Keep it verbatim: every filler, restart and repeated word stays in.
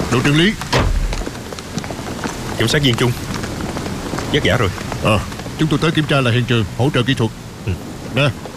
Đội trưởng Lý. Kiểm sát viên Trung. Vất vả rồi. À, chúng tôi tới kiểm tra lại hiện trường, hỗ trợ kỹ thuật. Ừ. Nè,